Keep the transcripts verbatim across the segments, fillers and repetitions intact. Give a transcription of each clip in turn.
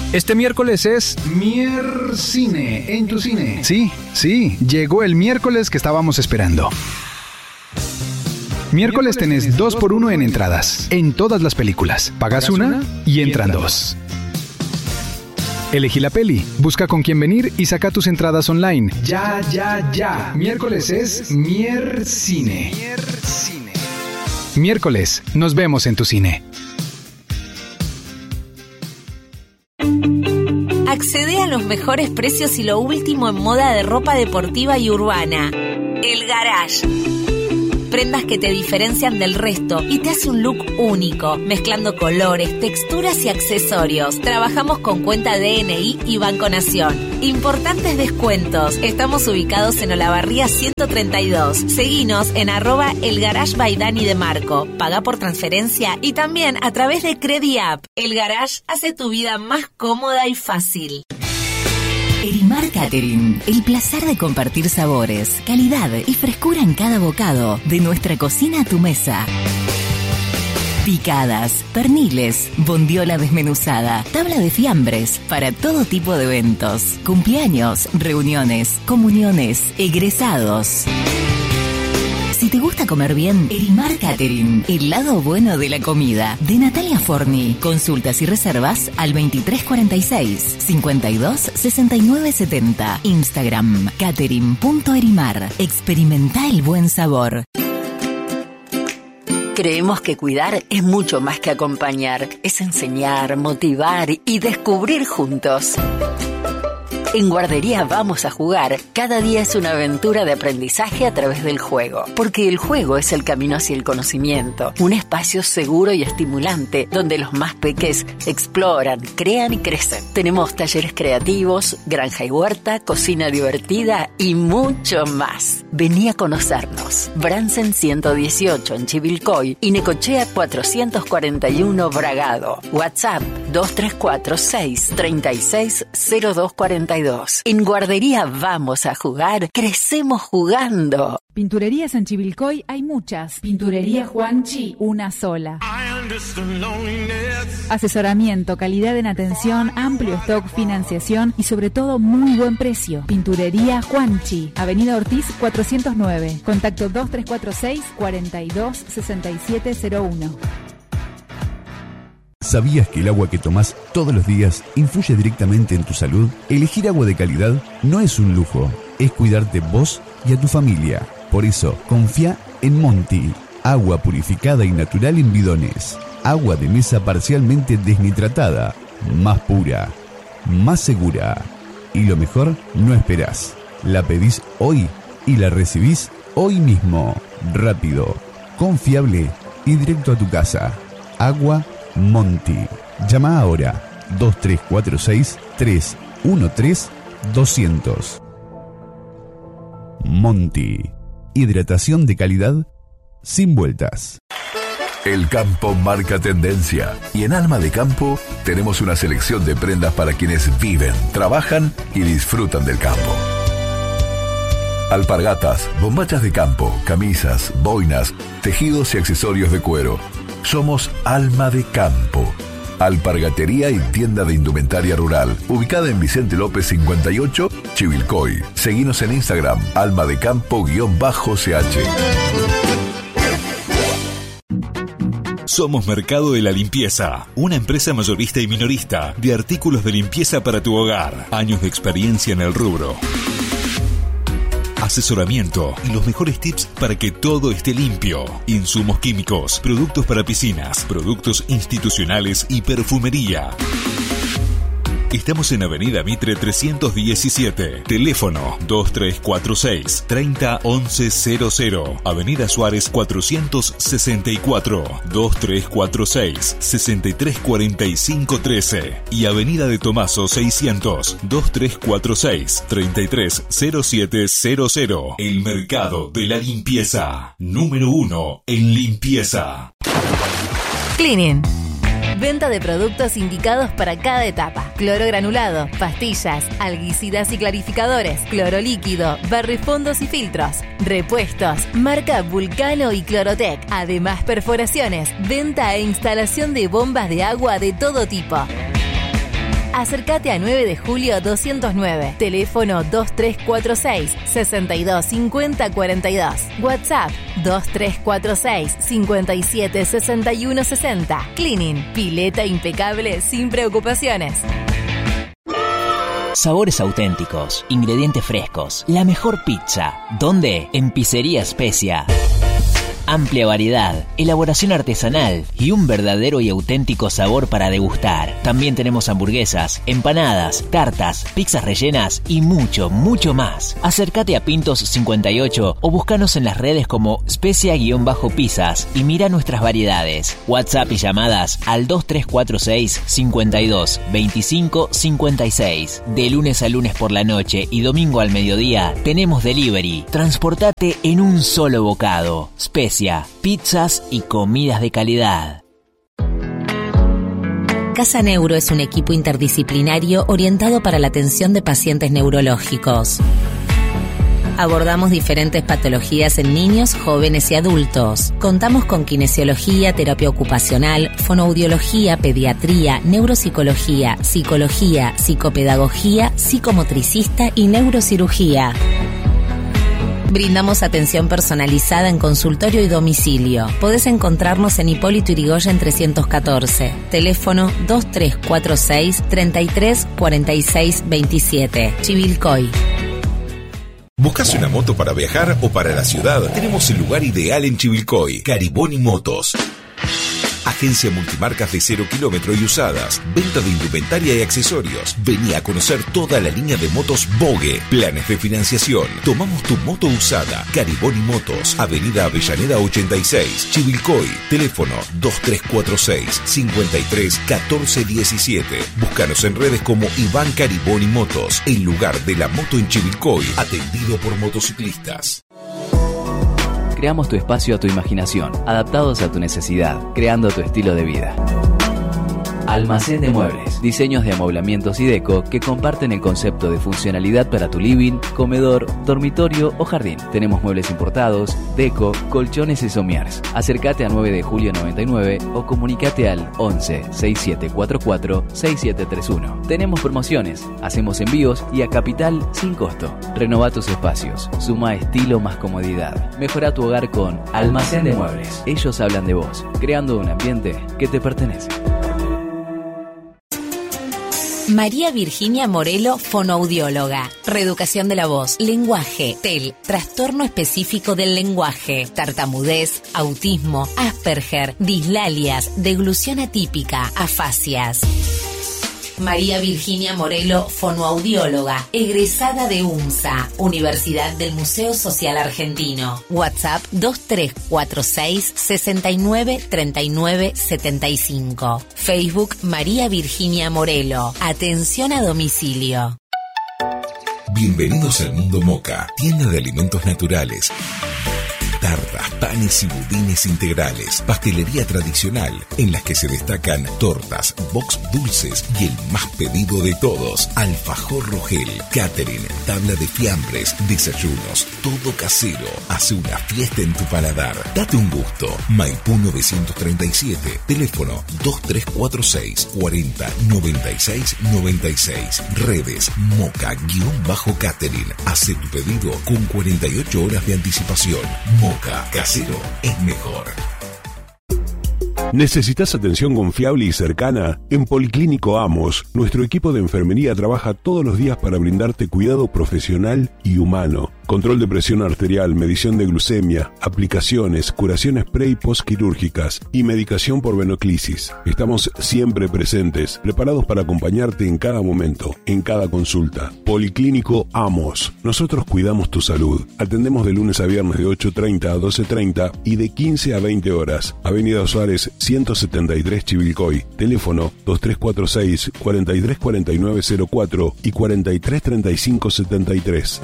Este miércoles es Miercine en tu cine. Sí, sí, llegó el miércoles que estábamos esperando. Miércoles tenés dos por uno en entradas, en todas las películas. Pagas una y entran dos. Elegí la peli, busca con quién venir y saca tus entradas online. Ya, ya, ya. Miércoles es Miercine. Miercine. Miércoles, nos vemos en tu cine. Accede a los mejores precios y lo último en moda de ropa deportiva y urbana. El Garage. Prendas que te diferencian del resto y te hace un look único, mezclando colores, texturas y accesorios. Trabajamos con cuenta D N I y Banco Nación. Importantes descuentos. Estamos ubicados en Olavarría ciento treinta y dos. Seguinos en arroba El Garage by Dani de Marco. Paga por transferencia y también a través de CrediApp. El Garage hace tu vida más cómoda y fácil. Erimar Catering, el placer de compartir sabores, calidad y frescura en cada bocado, de nuestra cocina a tu mesa. Picadas, perniles, bondiola desmenuzada, tabla de fiambres, para todo tipo de eventos, cumpleaños, reuniones, comuniones, egresados. Si te gusta comer bien, Erimar Catering, el lado bueno de la comida, de Natalia Forni. Consultas y reservas al veintitrés cuarenta y seis, cincuenta y dos, sesenta y nueve setenta. Instagram, catering punto erimar. Experimenta el buen sabor. Creemos que cuidar es mucho más que acompañar. Es enseñar, motivar y descubrir juntos. En Guardería Vamos a Jugar, cada día es una aventura de aprendizaje a través del juego. Porque el juego es el camino hacia el conocimiento. Un espacio seguro y estimulante donde los más peques exploran, crean y crecen. Tenemos talleres creativos, granja y huerta, cocina divertida y mucho más. Vení a conocernos. Bransen ciento dieciocho en Chivilcoy y Necochea cuatrocientos cuarenta y uno Bragado. WhatsApp dos tres cuatro seis, tres seis, cero dos cuatro dos. En Guardería Vamos a Jugar, crecemos jugando. Pinturerías en Chivilcoy hay muchas. Pinturería Juanchi, una sola. Asesoramiento, calidad en atención, amplio stock, financiación y sobre todo muy buen precio. Pinturería Juanchi, Avenida Ortiz cuatrocientos nueve. Contacto dos tres cuatro seis, cuatro dos, seis siete cero uno. ¿Sabías que el agua que tomás todos los días influye directamente en tu salud? Elegir agua de calidad no es un lujo, es cuidarte vos y a tu familia. Por eso, confía en Monti. Agua purificada y natural en bidones. Agua de mesa parcialmente desnitratada. Más pura, más segura. Y lo mejor, no esperás. La pedís hoy y la recibís hoy mismo. Rápido, confiable y directo a tu casa. Agua Monti. Llama ahora dos tres cuatro seis, tres uno tres, dos cero cero. Monti. Hidratación de calidad sin vueltas. El campo marca tendencia y en Alma de Campo tenemos una selección de prendas para quienes viven, trabajan y disfrutan del campo. Alpargatas, bombachas de campo, camisas, boinas, tejidos y accesorios de cuero. Somos Alma de Campo, alpargatería y tienda de indumentaria rural, ubicada en Vicente López cincuenta y ocho, Chivilcoy. Seguinos en Instagram, alma de campo guión bajo C H. Somos Mercado de la Limpieza, una empresa mayorista y minorista de artículos de limpieza para tu hogar. Años de experiencia en el rubro. Asesoramiento y los mejores tips para que todo esté limpio. Insumos químicos, productos para piscinas, productos institucionales y perfumería. Estamos en Avenida Mitre trescientos diecisiete. Teléfono dos tres cuatro seis, treinta, once cero cero. Avenida Suárez cuatrocientos sesenta y cuatro. dos tres cuatro seis, sesenta y tres cuarenta y cinco trece. Y Avenida de Tomaso seiscientos. dos tres cuatro seis, treinta y tres cero siete cero cero. El Mercado de la Limpieza. Número uno en limpieza. Cleaning. Venta de productos indicados para cada etapa. Cloro granulado, pastillas, alguicidas y clarificadores, cloro líquido, barrifondos y filtros, repuestos, marca Vulcano y Clorotec. Además, perforaciones, venta e instalación de bombas de agua de todo tipo. Acércate a nueve de julio doscientos nueve. Teléfono dos tres cuatro seis, seis dos cinco cero cuatro dos. WhatsApp dos tres cuatro seis, cinco siete seis uno seis cero. Cleaning, pileta impecable sin preocupaciones. Sabores auténticos, ingredientes frescos, la mejor pizza. ¿Dónde? En Pizzería Especia. Amplia variedad, elaboración artesanal y un verdadero y auténtico sabor para degustar. También tenemos hamburguesas, empanadas, tartas, pizzas rellenas y mucho, mucho más. Acércate a Pintos cincuenta y ocho o búscanos en las redes como Specia-Pizzas y mira nuestras variedades. WhatsApp y llamadas al dos tres cuatro seis, cinco dos, veinticinco cincuenta y seis. De lunes a lunes por la noche y domingo al mediodía tenemos delivery. Transportate en un solo bocado. Specia, pizzas y comidas de calidad. Casa Neuro es un equipo interdisciplinario orientado para la atención de pacientes neurológicos. Abordamos diferentes patologías en niños, jóvenes y adultos. Contamos con kinesiología, terapia ocupacional, fonoaudiología, pediatría, neuropsicología, psicología, psicopedagogía, psicomotricista y neurocirugía. Brindamos atención personalizada en consultorio y domicilio. Podés encontrarnos en Hipólito Yrigoyen trescientos catorce. Teléfono dos tres cuatro seis, treinta y tres, cuarenta y seis veintisiete. Chivilcoy. ¿Buscas una moto para viajar o para la ciudad? Tenemos el lugar ideal en Chivilcoy. Cariboni Motos. Agencia multimarcas de cero kilómetro y usadas. Venta de indumentaria y accesorios. Vení a conocer toda la línea de motos Bogue. Planes de financiación. Tomamos tu moto usada. Cariboni Motos. Avenida Avellaneda ochenta y seis. Chivilcoy. Teléfono dos tres cuatro seis, cinco tres, uno cuatro uno siete. Búscanos en redes como Iván Cariboni Motos. El lugar de la moto en Chivilcoy. Atendido por motociclistas. Creamos tu espacio a tu imaginación, adaptados a tu necesidad, creando tu estilo de vida. Almacén de Muebles. Diseños de amoblamientos y deco que comparten el concepto de funcionalidad para tu living, comedor, dormitorio o jardín. Tenemos muebles importados, deco, colchones y somiers. Acércate a nueve de julio noventa y nueve o comunicate al once, sesenta y siete cuarenta y cuatro, sesenta y siete treinta y uno. Tenemos promociones, hacemos envíos y a capital sin costo. Renova tus espacios, suma estilo más comodidad. Mejora tu hogar con Almacén de Muebles. Ellos hablan de vos, creando un ambiente que te pertenece. María Virginia Morelo, fonoaudióloga. Reeducación de la voz, lenguaje, T E L, trastorno específico del lenguaje, tartamudez, autismo, Asperger, dislalias, deglución atípica, afasias. María Virginia Morelo, fonoaudióloga, egresada de UMSA, Universidad del Museo Social Argentino. WhatsApp dos tres cuatro seis, sesenta y nueve, treinta y nueve, setenta y cinco. Facebook María Virginia Morelo. Atención a domicilio. Bienvenidos al Mundo Moca, tienda de alimentos naturales. Tartas, panes y budines integrales, pastelería tradicional, en las que se destacan tortas, box dulces y el más pedido de todos, alfajor Rogel, catering, tabla de fiambres, desayunos, todo casero. Hace una fiesta en tu paladar. Date un gusto. Maipú novecientos treinta y siete, teléfono dos tres cuatro seis, cuarenta, noventa y seis, noventa y seis. Redes Moca-catering. Hace tu pedido con cuarenta y ocho horas de anticipación. Moca casero es mejor. ¿Necesitas atención confiable y cercana? En Policlínico Amos, nuestro equipo de enfermería trabaja todos los días para brindarte cuidado profesional y humano. Control de presión arterial, medición de glucemia, aplicaciones, curaciones pre y postquirúrgicas y medicación por venoclisis. Estamos siempre presentes, preparados para acompañarte en cada momento, en cada consulta. Policlínico Amos. Nosotros cuidamos tu salud. Atendemos de lunes a viernes de ocho treinta a doce treinta y de quince a veinte horas. Avenida Suárez ciento setenta y tres Chivilcoy. Teléfono dos tres cuatro seis, cuarenta y tres cuarenta y nueve cero cuatro y cuarenta y tres treinta y cinco setenta y tres.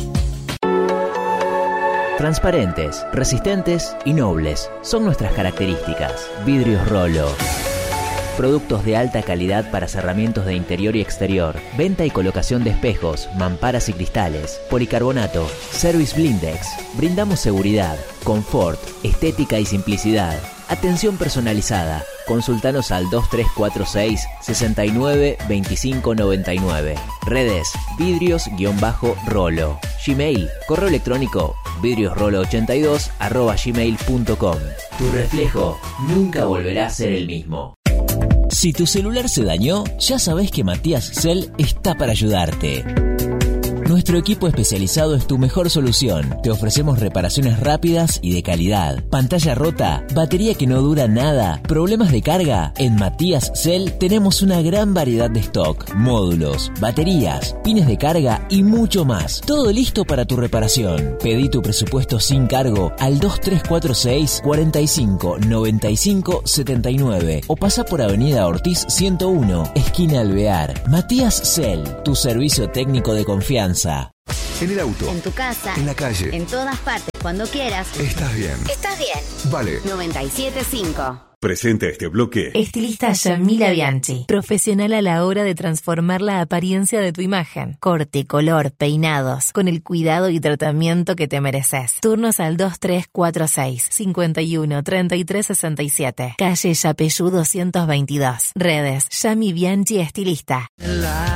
Transparentes, resistentes y nobles son nuestras características. Vidrios Rolo. Productos de alta calidad para cerramientos de interior y exterior. Venta y colocación de espejos, mamparas y cristales. Policarbonato. Service Blindex. Brindamos seguridad, confort, estética y simplicidad. Atención personalizada. Consultanos al dos tres cuatro seis, seis nueve, dos cinco nueve nueve. Redes, vidrios-rolo. Gmail, correo electrónico, vidriosrolo ochenta y dos arroba gmail punto com. Tu reflejo nunca volverá a ser el mismo. Si tu celular se dañó, ya sabés que Matías Cell está para ayudarte. Nuestro equipo especializado es tu mejor solución. Te ofrecemos reparaciones rápidas y de calidad. Pantalla rota, batería que no dura nada, problemas de carga. En Matías Cell tenemos una gran variedad de stock, módulos, baterías, pines de carga y mucho más. Todo listo para tu reparación. Pedí tu presupuesto sin cargo al dos tres cuatro seis, cuatro cinco, nueve cinco siete nueve o pasa por Avenida Ortiz ciento uno, esquina Alvear. Matías Cell, tu servicio técnico de confianza. En el auto, en tu casa, en la calle, en todas partes, cuando quieras. Estás bien. Estás bien. Vale. noventa y siete punto cinco. Presenta este bloque Estilista Yamila Bianchi, profesional a la hora de transformar la apariencia de tu imagen. Corte, color, peinados, con el cuidado y tratamiento que te mereces. Turnos al dos tres cuatro seis, cinco uno, tres tres seis siete. Calle Yapeyú doscientos veintidós. Redes, Yami Bianchi Estilista.